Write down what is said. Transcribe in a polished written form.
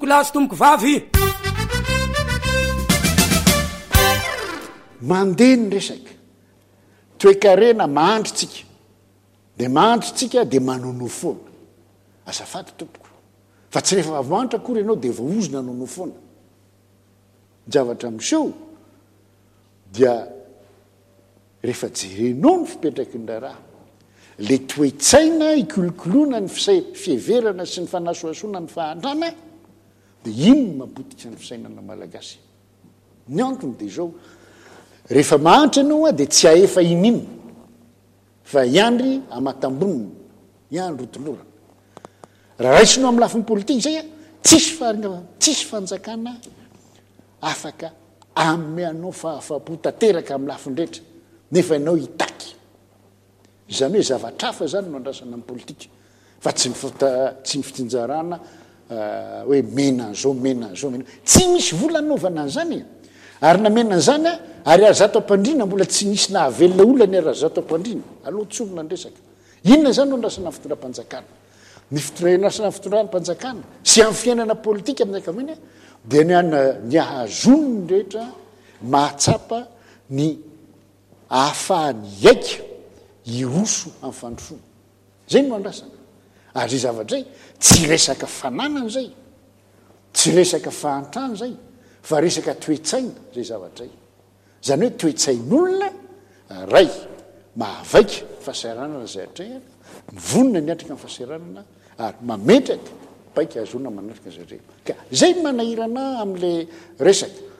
tomboko lahy sy tomboko vavy. mandeha ny resaka toe-karena mahandritsika de mahandritsika de manono foana azafady tompoko fa tsy rehefa avoantra akory ianao de voaozona nono foana javatra miseho dia rehefa jerenao ny fipetraky ny raha le toe-tsaina ikolokoloana ny fieverana sy ny fanasoasoana ny fahantrana de ino mapotika ny fisainana malagasy ny antony de zao rehefa mahantra ianao a de tsy aefa inino fa iandry amatamboniny iandro otolorana raha raisinao amin'ny lafiny politika zay a tsisy fanjakana afaka ameanao fahafapo tateraka amin'ny lafindrehetra nefa ianao hitaky izany hoe zavatrafa zany no andrasana amin'ny politika fa tsy ny fitinjarana hoe menazao tsy misy volanaovana an'izany ary namena an'izany a ary arazato ampandrina mbola tsy nisy nahavelona olany arazato ampandrina aloha tsolona ndresaka inona zany no andrasana fitondram-panjakana ny fitondrasana fitondram-panjakana sy amin'ny fiainana politika amin'ny ankaviny dia ny ahazony rehetra mahatsapa ny ahafahany aika iroso amin'ny fandrosoana zay no andrasana ary zavatra zay tsy resaka fananana zay tsy resaka fahantrany zay fa resaka toe-tsaina zay zavatra zay zany hoe toe-tsain'olona ray mahavaika fahasahiranana zay atrehana mivonina ny atrika amin'ny fahasahiranana ary mametraka baika azona manatrika zay reny ka zay manahirana amin'le resaka